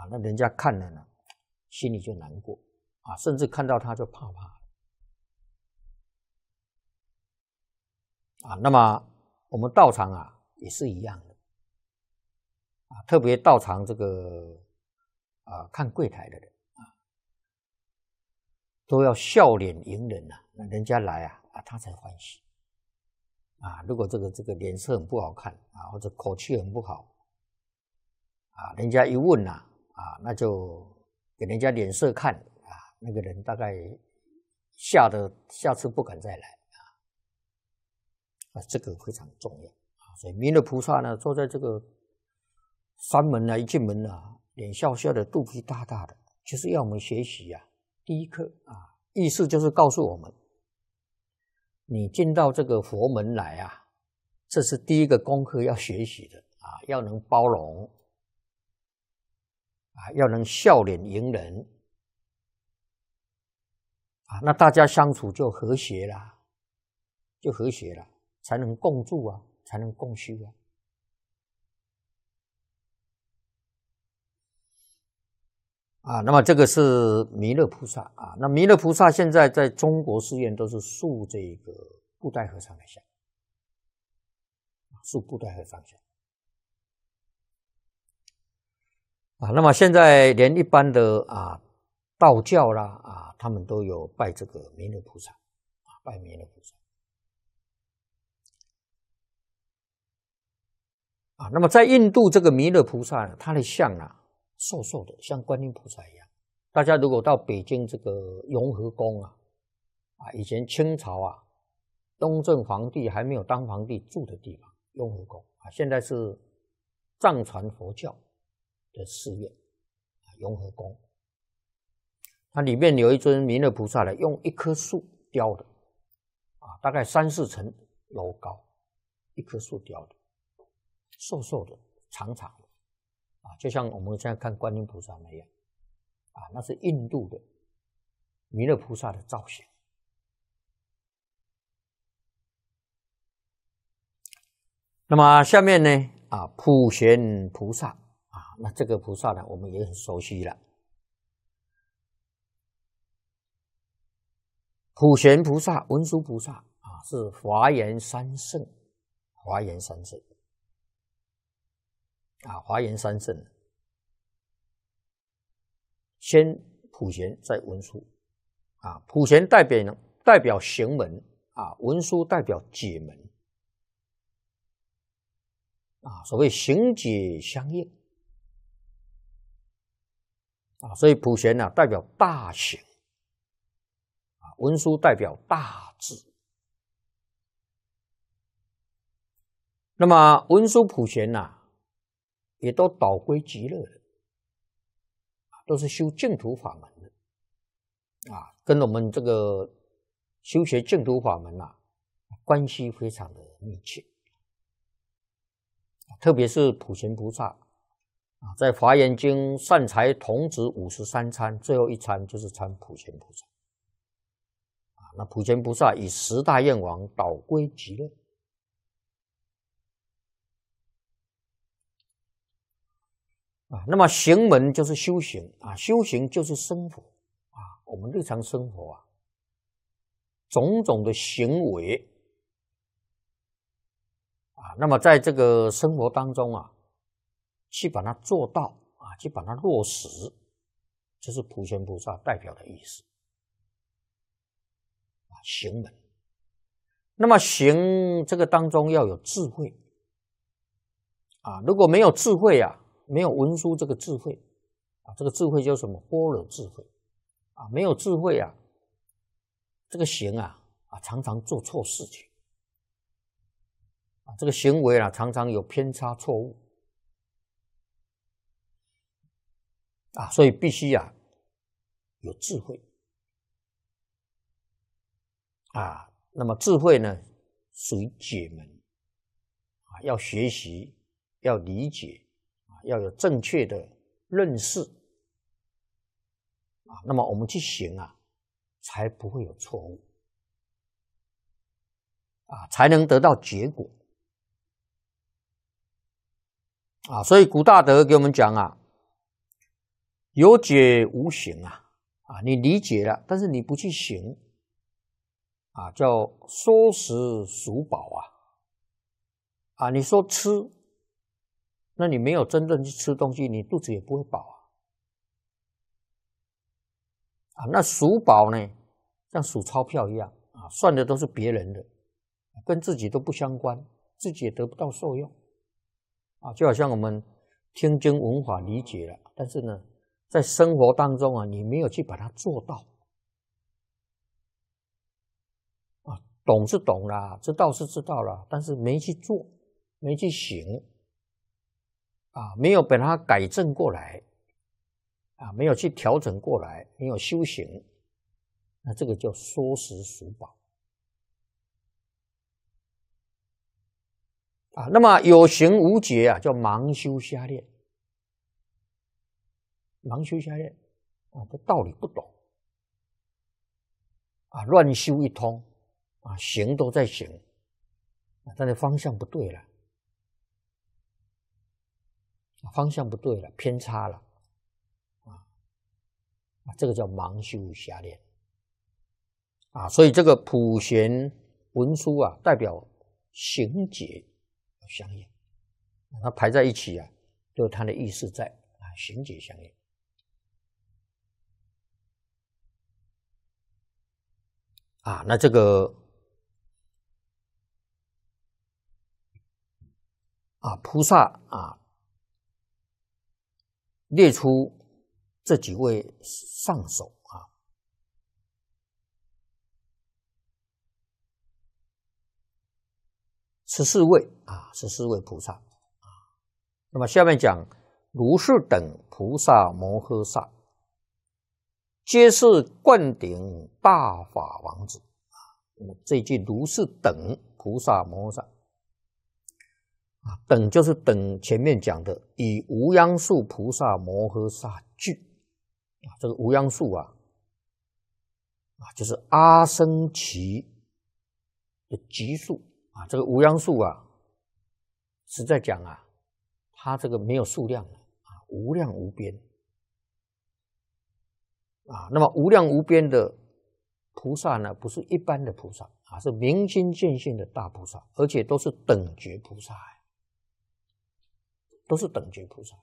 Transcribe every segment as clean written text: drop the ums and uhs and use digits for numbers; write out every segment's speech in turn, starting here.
那人家看了呢，心里就难过啊，甚至看到他就怕啊。那么我们道场啊也是一样的啊，特别道场这个看柜台的人啊，都要笑脸迎人啊，那人家来啊他才欢喜啊。如果这个脸色很不好看啊，或者口气很不好啊，人家一问啊，那就给人家脸色看啊，那个人大概吓得下次不敢再来啊，这个非常重要啊。所以弥勒菩萨呢，坐在这个山门啊，一进门啊，脸笑笑的，肚皮大大的，就是要我们学习啊。第一课啊，意思就是告诉我们，你进到这个佛门来啊，这是第一个功课要学习的啊，要能包容啊，要能笑脸迎人啊，那大家相处就和谐啦，才能共住啊，才能共修啊。那么这个是弥勒菩萨啊，那弥勒菩萨现在在中国寺院都是塑这个布袋和尚的像，塑布袋和尚像啊。那么现在连一般的道教啦他们都有拜这个弥勒菩萨拜弥勒菩萨啊。那么在印度这个弥勒菩萨呢，他的像瘦瘦的，像观音菩萨一样。大家如果到北京这个雍和宫以前清朝雍正皇帝还没有当皇帝住的地方，雍和宫现在是藏传佛教的寺院雍和宫。它里面有一尊弥勒菩萨呢，用一棵树雕的大概3-4层楼高，一棵树雕的，瘦瘦的，长长的就像我们现在看观音菩萨那样那是印度的弥勒菩萨的造型。那么下面呢普贤菩萨那这个菩萨呢，我们也很熟悉了。普贤菩萨、文殊菩萨是华严三圣，华严三圣华严三圣，先普贤，再文殊普贤代表行门文殊代表解门所谓行解相应所以普贤代表大行文殊代表大智。那么文殊普贤也都导归极乐的都是修净土法门的跟我们这个修学净土法门关系非常的密切。特别是普贤菩萨在华严经善财童子53参，最后一参就是参普贤菩萨那普贤菩萨以10大愿王导归极乐那么行门就是修行修行就是生活我们日常生活种种的行为那么在这个生活当中去把它做到去把它落实，这是普贤菩萨代表的意思行门。那么行这个当中要有智慧如果没有智慧没有文殊这个智慧这个智慧就是什么？般若智慧没有智慧这个行常常做错事情这个行为常常有偏差错误所以必须有智慧那么智慧呢属于解门要学习，要理解要有正确的认识那么我们去行才不会有错误才能得到结果所以古大德给我们讲有解无行你理解了，但是你不去行叫说食属饱你说吃，那你没有真正去吃东西，你肚子也不会饱那数饱呢，像数钞票一样算的都是别人的，跟自己都不相关，自己也得不到受用就好像我们听经闻法理解了，但是呢，在生活当中你没有去把它做到懂是懂了，知道是知道了，但是没去做，没去行没有把它改正过来没有去调整过来，没有修行，那这个叫说食属饱那么有行无解叫盲修瞎练。盲修瞎练这道理不懂乱修一通行都在行但是方向不对了方向不对了，偏差了这个叫盲修瞎练所以这个普贤文殊代表行解相应它排在一起都有它的意思在行解相应那这个菩萨列出这几位上首14位14位菩萨那么下面讲如是等菩萨摩诃萨，皆是灌顶大法王子那么这一句如是等菩萨摩诃萨等就是等前面讲的以无央数菩萨摩诃萨具这个无央数就是阿僧祇的级数这个无央数实在讲它这个没有数量无量无边那么无量无边的菩萨呢，不是一般的菩萨是明心见性的大菩萨，而且都是等觉菩萨都是等觉菩萨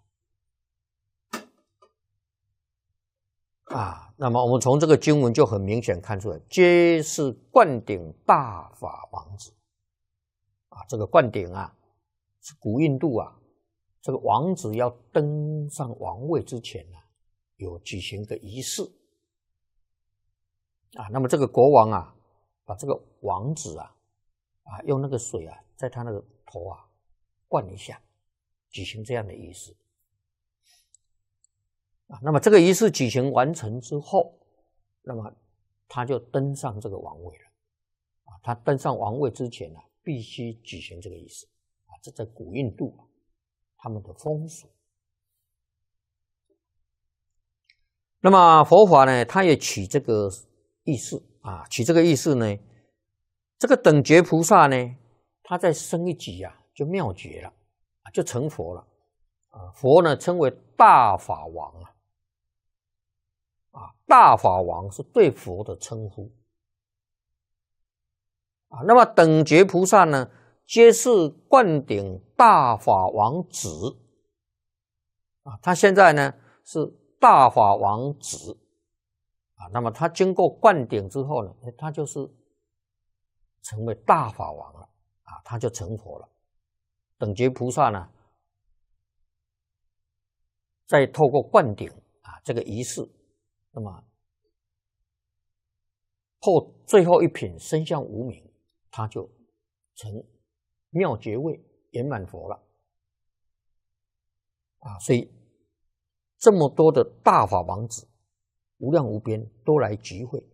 那么我们从这个经文就很明显看出来，皆是灌顶大法王子这个灌顶是古印度这个王子要登上王位之前有举行个仪式那么这个国王把这个王子用那个水在他那个头灌一下，举行这样的仪式那么这个仪式举行完成之后，那么他就登上这个王位了他登上王位之前必须举行这个仪式这在古印度他们的风俗。那么佛法呢，他也取这个意思取这个意思呢，这个等觉菩萨呢，他再升一级就妙觉了就成佛了佛呢称为大法王大法王是对佛的称呼那么等觉菩萨呢，皆是灌顶大法王子他现在呢是大法王子那么他经过灌顶之后呢，他就是成为大法王了他就成佛了。等觉菩萨呢，再透过灌顶这个仪式，那么破最后一品身相无明，他就成妙觉位圆满佛了所以这么多的大法王子无量无边都来集会。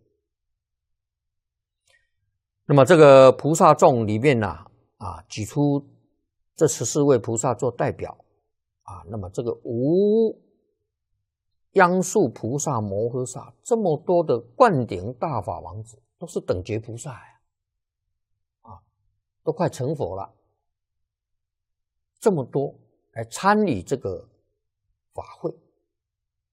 那么这个菩萨众里面举出这14位菩萨做代表那么这个无央数菩萨摩诃萨这么多的灌顶大法王子都是等觉菩萨都快成佛了，这么多来参与这个法会